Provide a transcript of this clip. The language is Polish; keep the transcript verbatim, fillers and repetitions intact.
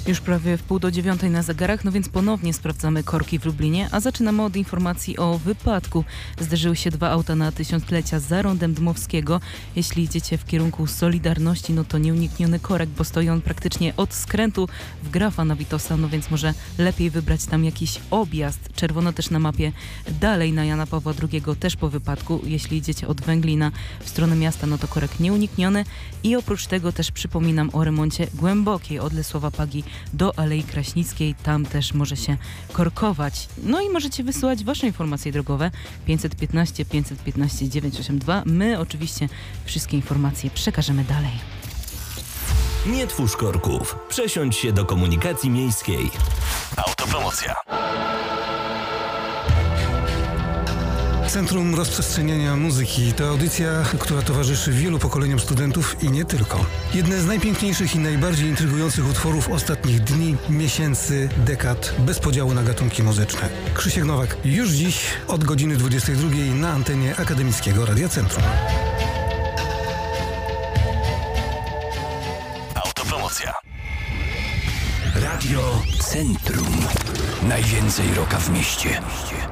Już prawie w pół do dziewiątej na zegarach, no więc ponownie sprawdzamy korki w Lublinie, a zaczynamy od informacji o wypadku. Zderzyły się dwa auta na tysiąclecia za rondem Dmowskiego. Jeśli idziecie w kierunku Solidarności, no to nieunikniony korek, bo stoi on praktycznie od skrętu w Grafa na Witosa, no więc może lepiej wybrać tam jakiś objazd. Czerwono też na mapie dalej na Jana Pawła drugiego, też po wypadku. Jeśli idziecie od Węglina w stronę miasta, no to korek nieunikniony. I oprócz tego też przypominam o remoncie głębokiej od Lesława Pagi do Alei Kraśnickiej. Tam też może się korkować. No i możecie wysyłać wasze informacje drogowe pięćset piętnaście pięćset piętnaście dziewięćset osiemdziesiąt dwa. My oczywiście wszystkie informacje przekażemy dalej. Nie twórz korków. Przesiądź się do komunikacji miejskiej. Autopromocja. Centrum Rozprzestrzeniania Muzyki to audycja, która towarzyszy wielu pokoleniom studentów i nie tylko. Jedne z najpiękniejszych i najbardziej intrygujących utworów ostatnich dni, miesięcy, dekad, bez podziału na gatunki muzyczne. Krzysiek Nowak już dziś od godziny dwudziestej drugiej na antenie Akademickiego Radia Centrum. Autopromocja. Radio Centrum. Najwięcej rocka w mieście.